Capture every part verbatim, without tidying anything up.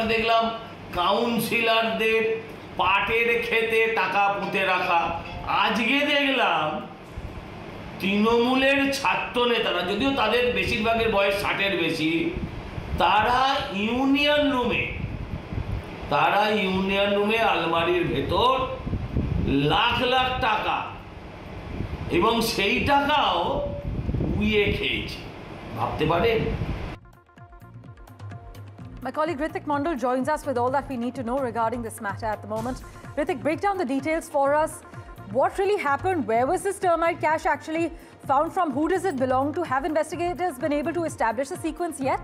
দেখলাম কাউন্সিলরদের পাটের খেতে টাকা পুঁতে রাখা। আজকে দেখলাম তৃণমূলের ছাত্র নেতারা, যদিও তাদের বেশিরভাগের বয়স ষাটের বেশি, তারা ইউনিয়ন রুমে তারা ইউনিয়ন রুমে আলমারির ভেতর লাখ লাখ টাকা এবং সেই টাকাও উইয়ে খেয়েছে। ভাবতে পারেন? My colleague Ritik Mondal joins us with all that we need to know regarding this matter at the moment. Ritik, break down the details for us. What really happened? Where was this termite cash actually found from? Who does it belong to? Have investigators been able to establish the sequence yet?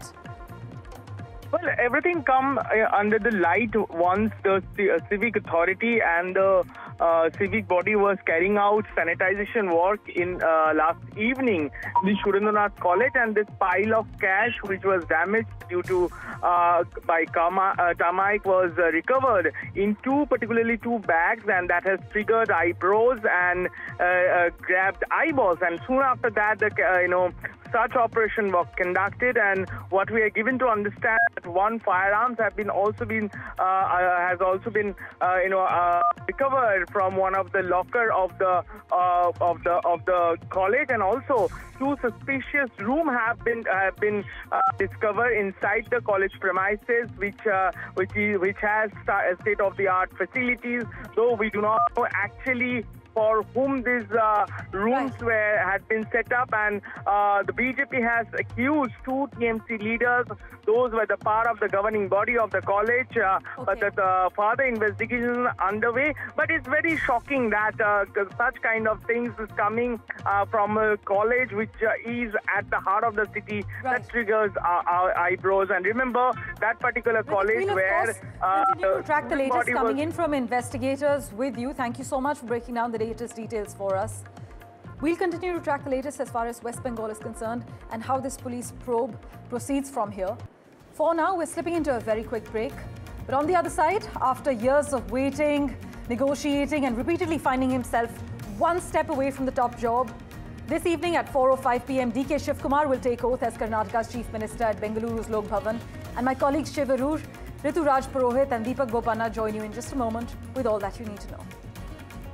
Well, everything come uh, under the light once the uh, civic authority and the uh, civic body was carrying out sanitization work in uh, last evening in Surendranath College, and this pile of cash which was damaged due to uh, by karma, uh, termite was uh, recovered in two, particularly two bags, and that has triggered eyebrows and uh, uh, grabbed eyeballs. And soon after that, the uh, you know. such operation was conducted, and what we are given to understand that one firearms have been also been uh, uh, has also been uh, you know uh, recovered from one of the locker of the uh, of the of the college, and also two suspicious room have been have been uh, discovered inside the college premises, which uh, which is, which has state of the art facilities, though we do not know actually for whom these uh, rooms right. were had been set up. And uh, the B J P has accused two T M C leaders. Those were the part of the governing body of the college, uh, okay. but that uh, further investigation underway. But it's very shocking that uh, such kind of things is coming uh, from a college which uh, is at the heart of the city. Right. That triggers our, our eyebrows. And remember that particular but college we'll where uh, continue to track the latest coming in from investigators with you. Thank you so much for breaking down the latest details for us. We'll continue to track the latest as far as West Bengal is concerned and how this police probe proceeds from here. For now, we're slipping into a very quick break. But on the other side, after years of waiting, negotiating and repeatedly finding himself one step away from the top job, this evening at four oh five p m D K Shivkumar will take oath as Karnataka's Chief Minister at Bengaluru's Lok Bhavan, and my colleagues Shiv Arur, Ritu Raj Purohit and Deepak Bopanna join you in just a moment with all that you need to know.